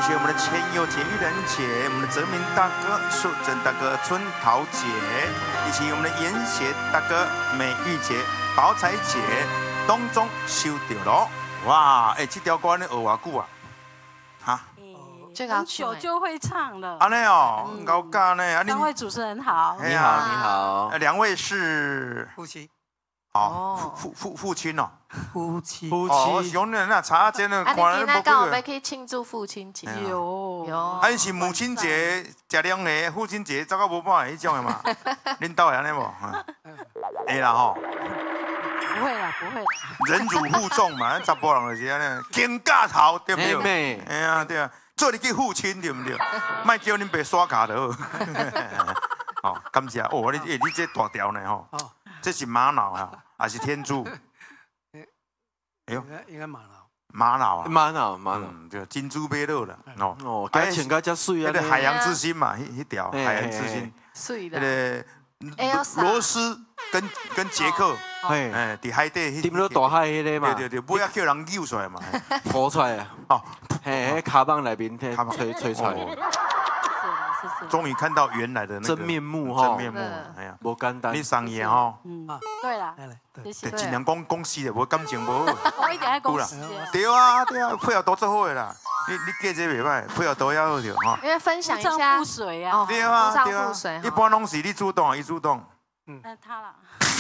谢我们的千佑节、愚人节，我们的泽明大哥、素贞大哥、春桃姐，以及我们的严协大哥、美玉姐、宝彩姐，当中收到咯。哇，这条歌你学偌久啊？哈？ 很久就会唱了。 安尼哦，高干呢？ 三位主持人好。 你好，你好。 两位是夫妻。 哦，父亲哦。 夫妻。 哦，永远那查真的， 看来那刚好要去庆祝父亲节。有。 还是母亲节吃两个，父亲节走到无半个迄种的嘛？恁兜会安尼无？会啦吼。 不会啦，不会。 忍辱负重嘛，咱查甫人就是安尼，肩架头对不对？哎呀，对啊。做你个父亲对不对？莫叫恁爸刷卡就好。哦，感谢哦，你这大条呢吼，这是玛瑙啊，还是天珠？ 哎呦，应该玛瑙。 玛瑙啊， 玛瑙， 对，金珠贝勒了哦，该穿个遮水啊！ 那个海洋之心嘛，迄条海洋之心， 水的。 那个罗斯跟杰克，伫海底， 踮落大海迄个嘛， 对，不要叫人救出来嘛， 浮出来啊！哦，迄卡棒内面吹出来。 终于看到原来的那个真面目哈！ 真面目，哎呀， 无简单。 你商业哈， 对啦， 对，尽量讲实的，无感情无。 我一定要讲实的。 对啊，配合都做好的啦。你记这袂歹，配合都要好着哈。 因为分享一下。富水啊。 对啊，一般拢是你主动，伊主动。 他啦。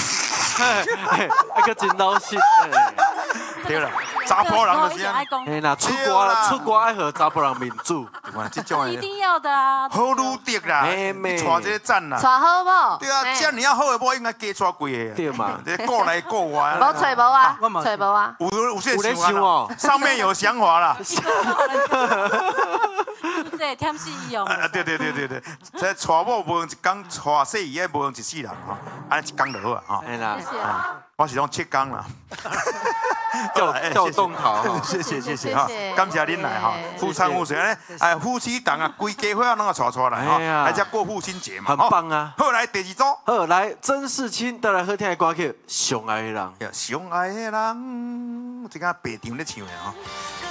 那个真老实。 对啦，查甫人就是啊。 哎啦，出国爱和查甫人民主， 这种一定要的啊。 好努力啦，你带这个赞啦。 带好不？ 对啊，这样好的某应该加带几个。 对嘛， 这过来过完。 无找无啊，找无啊。 有在想哦，上面有想法啦。 对，添死用。 对，这带某无用一工，带细姨无用一世人吼，安尼一工就好啊吼。 哎啦， 我是讲7工啦。 叫动头哈， 谢谢哈，感谢您来哈，夫唱妇随哎，夫妻档啊，规家伙拢要带出来哈，来这过父亲节嘛， 很棒啊。 好，来第2组， 好来，曾仕钦带来好听的歌曲《上爱的人》， 上爱的人，这个白场咧唱的哈。